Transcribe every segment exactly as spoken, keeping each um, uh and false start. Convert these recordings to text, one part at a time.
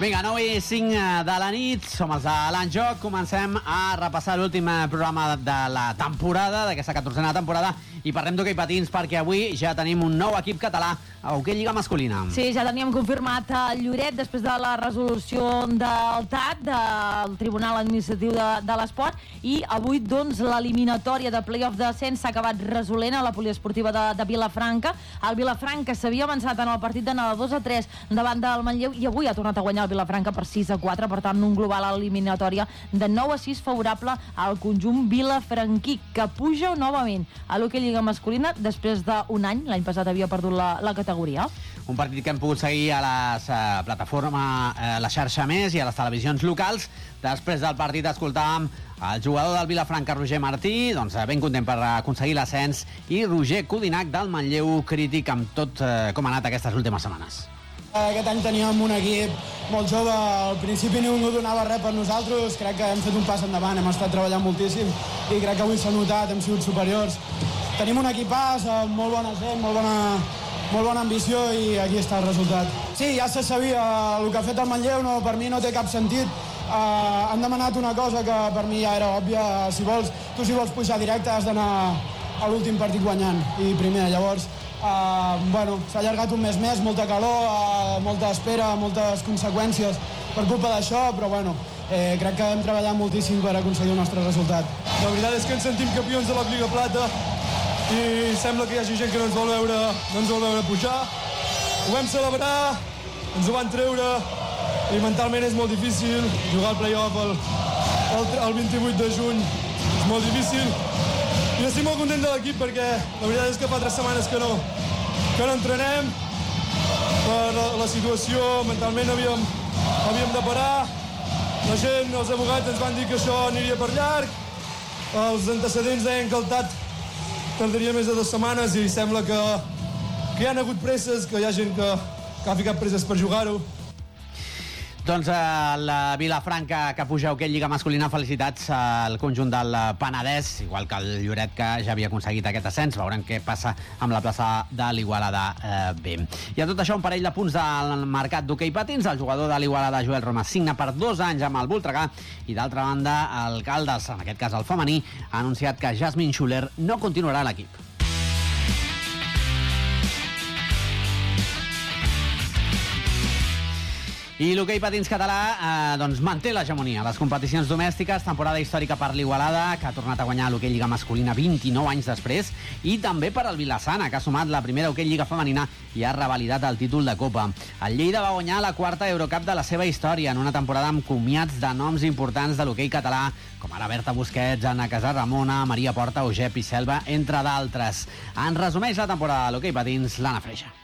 Vinga, nou i cinc de la nit, som els de l'Enjoc. Comencem a repassar l'últim programa de la temporada, d'aquesta catorzena temporada, i parlem d'hoquei patins perquè avui ja tenim un nou equip català a hoquei lliga masculina. Sí, ja teníem confirmat a Lloret després de la resolució del T A T, del Tribunal Administratiu de, de l'Esport, i avui doncs l'eliminatòria de play-off d'ascens s'ha acabat resolent a la poliesportiva de, de Vilafranca. El Vilafranca s'havia avançat en el partit de dos a tres davant del Manlleu i avui ha tornat a guanyar el Vilafranca per sis a quatre, per tant un global a l'eliminatòria de nou a sis favorable al conjunt vilafranquí, que puja novament a l'hoquei lliga masculina després d'un any. L'any passat havia perdut la, la categoria. Un partit que hem pogut seguir a les eh, plataformes, eh, la xarxa Més i a les televisions locals. Després del partit escoltàvem el jugador del Vilafranca, Roger Martí, doncs ben content per aconseguir l'ascens, i Roger Codinac del Manlleu, crític amb tot eh, com ha anat aquestes últimes setmanes. Aquest any teníem un equip molt jove, al principi ningú donava res per nosaltres, crec que hem fet un pas endavant, hem estat treballant moltíssim i crec que avui s'ha notat, hem sigut superiors. Tenim un equipàs amb molt bona gent, molt bona, molt bona ambició i aquí està el resultat. Sí, ja se sabia, el que ha fet el Manlleu no, per mi no té cap sentit. Uh, han demanat una cosa que per mi ja era òbvia, si vols, tu si vols pujar directe has d'anar a l'últim partit guanyant i primer, llavors Uh, bueno, s'ha allargat un mes més, molta calor, uh, molta espera, moltes conseqüències per culpa d'això, però bueno, eh, crec que hem treballat moltíssim per aconseguir el nostre resultat. La veritat és que ens sentim campions de la Lliga Plata i sembla que hi hagi gent que no ens vol veure, no ens vol veure pujar. Ho vam celebrar, ens ho van treure i mentalment és molt difícil jugar al play-off el, el, el vint-i-vuit de juny, és molt difícil. I estic molt content de l'equip perquè la veritat és que fa tres setmanes que no, que no entrenem per la, la situació, mentalment havíem, havíem de parar, la gent, els advocats ens van dir que això aniria per llarg, els antecedents deien que el T A T tardaria més de dues setmanes i sembla que, que hi ha hagut presses, que hi ha gent que, que ha ficat presses per jugar-ho. Doncs eh, la Vilafranca que puja a hoquei lliga masculina, felicitats al conjunt del Penedès, igual que el Lloret que ja havia aconseguit aquest ascens. Veurem què passa amb la plaça de l'Igualada eh, B. I a tot això un parell de punts del mercat d'hoquei patins. El jugador de l'Igualada, Joel Roma, signa per dos anys amb el Voltregà i d'altra banda el Caldes, en aquest cas el femení, ha anunciat que Jasmine Schuller no continuarà a l'equip. I l'hoquei patins català eh, doncs manté l'hegemonia. Les competicions domèstiques, temporada històrica per l'Igualada, que ha tornat a guanyar l'hoquei lliga masculina vint-i-nou anys després, i també per al Vilassana, que ha sumat la primera hoquei lliga femenina i ha revalidat el títol de Copa. El Lleida va guanyar la quarta Eurocup de la seva història en una temporada amb comiats de noms importants de l'hoquei català, com ara Berta Busquets, Anna Casarramona, Maria Porta o Gepi Selva, entre d'altres. En resumeix la temporada de l'hoquei patins l'Anna Freixa.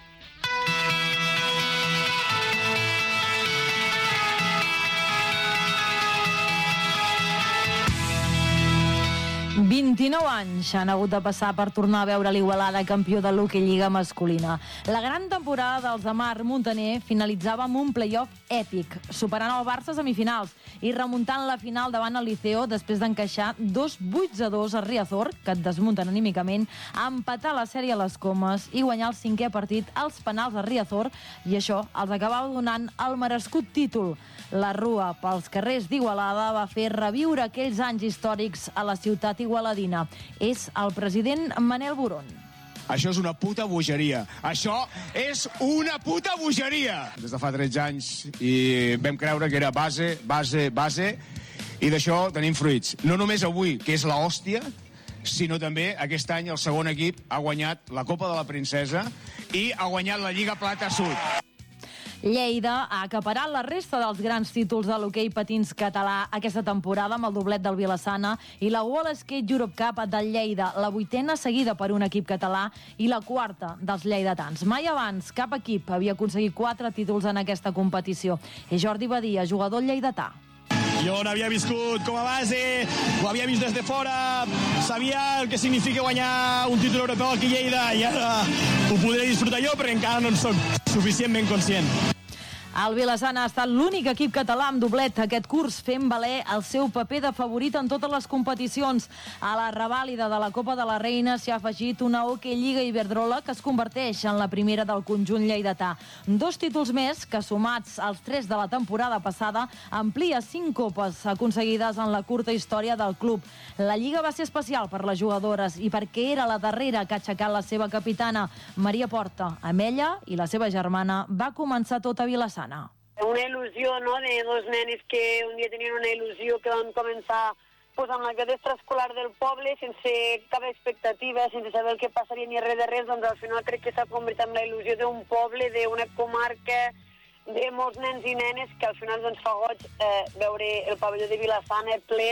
vint-i-nou anys han hagut de passar per tornar a veure l'Igualada campió de l'hoquei lliga masculina. La gran temporada dels de Marc Montaner finalitzava amb un play-off èpic, superant el Barça a semifinals i remuntant la final davant el Liceo després d'encaixar dos vuit a dos a Riazor, que et desmunten anímicament, empatar la sèrie a les Comes i guanyar el cinquè partit als penals a Riazor, i això els acabava donant el merescut títol. La rua pels carrers d'Igualada va fer reviure aquells anys històrics a la ciutat igualadina. És el president Manel Buron. Això és una puta bogeria. Això és una puta bogeria! Des de fa tretze anys i vam creure que era base, base, base, i d'això tenim fruits. No només avui, que és la hòstia, sinó també aquest any el segon equip ha guanyat la Copa de la Princesa i ha guanyat la Lliga Plata Sud. Lleida ha acaparat la resta dels grans títols de l'hoquei patins català aquesta temporada amb el doblet del Vilassana i la World Skate Europe Cup del Lleida, la vuitena seguida per un equip català i la quarta dels lleidatans. Mai abans cap equip havia aconseguit quatre títols en aquesta competició. És Jordi Badia, jugador lleidatà. Jo n'havia viscut com a base, ho havia vist des de fora, sabia el que significa guanyar un títol europeu aquí a Lleida i ara ho podré disfrutar jo perquè encara no en soc suficientment conscient. El Vilassana ha estat l'únic equip català amb doblet aquest curs, fent valer el seu paper de favorit en totes les competicions. A la revàlida de la Copa de la Reina s'hi ha afegit una Hockey Lliga Iberdrola que es converteix en la primera del conjunt lleidatà. Dos títols més que, sumats als tres de la temporada passada, amplia cinc copes aconseguides en la curta història del club. La Lliga va ser especial per les jugadores i perquè era la darrera que ha aixecat la seva capitana, Maria Porta. Amb ella i la seva germana va començar tot a Vilassana. Una il·lusió, no?, de dos nenes que un dia tenien una il·lusió, que van començar pues, amb la cadena extraescolar del poble, sense cap expectativa, sense saber el que passaria ni res de res, doncs al final crec que s'ha convertit en la il·lusió d'un poble, d'una comarca, de molts nens i nenes, que al final doncs, fa goig eh, veure el pavelló de Vilassana ple.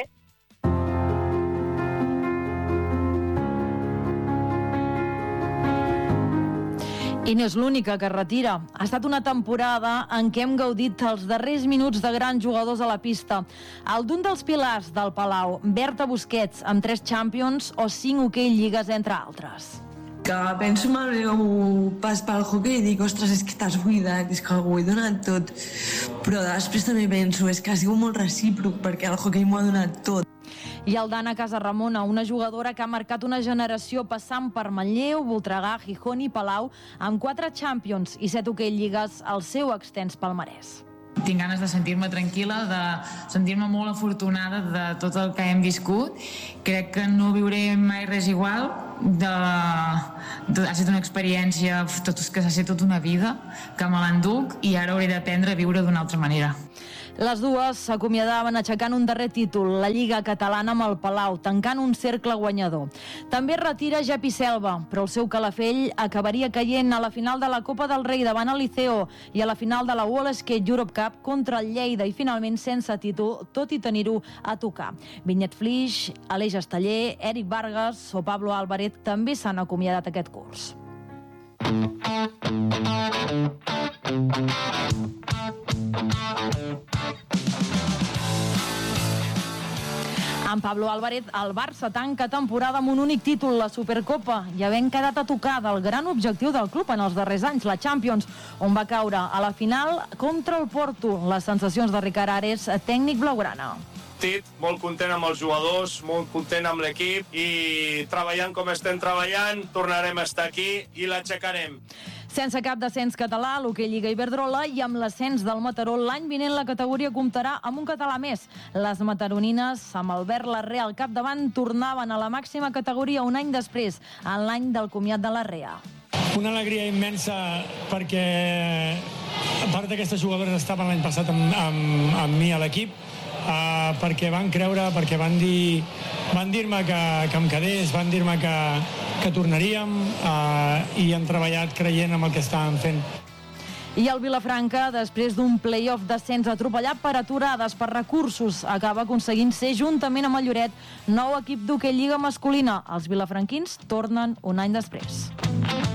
I no és l'única que es retira. Ha estat una temporada en què hem gaudit els darrers minuts de grans jugadors a la pista. El d'un dels pilars del Palau, Berta Busquets, amb tres Champions o cinc Hockey Lligues, entre altres. Que penso en el meu pas pel hockey i dic, ostres, és que t'has buidat, és que ho he donat tot. Però després també penso, és que ha sigut molt recíproc, perquè el hockey m'ho ha donat tot. I el Dana Casaramona, una jugadora que ha marcat una generació passant per Manlleu, Voltregà, Gijón i Palau, amb quatre Champions i set Hockey Lligues al seu extens palmarès. Tinc ganes de sentir-me tranquil·la, de sentir-me molt afortunada de tot el que hem viscut. Crec que no viuré mai res igual. De... Ha estat una experiència, tot que s'ha estat tota una vida, que me l'enduc i ara hauré d'aprendre a viure d'una altra manera. Les dues s'acomiadaven aixecant un darrer títol, la Lliga Catalana amb el Palau, tancant un cercle guanyador. També es retira Japi Selva, però el seu Calafell acabaria caient a la final de la Copa del Rei davant el Liceo i a la final de la World Skate Europe Cup contra el Lleida i finalment sense títol, tot i tenir-ho a tocar. Vinyet Flix, Aleix Esteller, Eric Vargas o Pablo Álvarez també s'han acomiadat aquest curs. En Pablo Álvarez, el Barça tanca temporada amb un únic títol, la Supercopa, i havent quedat a tocar del gran objectiu del club en els darrers anys, la Champions, on va caure a la final contra el Porto. Les sensacions de Ricard Ares, tècnic blaugrana. Molt content amb els jugadors, molt content amb l'equip i treballant com estem treballant, tornarem a estar aquí i l'aixecarem. Sense cap descens català, l'Hockey Lliga Iberdrola i amb l'ascens del Mataró, l'any vinent la categoria comptarà amb un català més. Les mataronines, amb Albert Larrea al capdavant, tornaven a la màxima categoria un any després, en l'any del comiat de Larrea. Una alegria immensa perquè a part d'aquestes jugadores estaven l'any passat amb, amb, amb mi a l'equip, uh, perquè van creure, perquè van dir van dir-me que, que em quedés, van dir-me que, que tornaríem uh, i han treballat creient en el que estàvem fent. I el Vilafranca, després d'un play-off d'ascens atropellat per aturades, per recursos, acaba aconseguint ser, juntament amb el Lloret, nou equip d'Hockey Lliga masculina. Els vilafranquins tornen un any després.